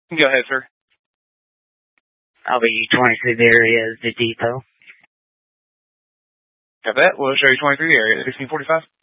Go ahead, sir. I'll be 23 the area, the depot. Got that. We'll show you 23 the area, 1645.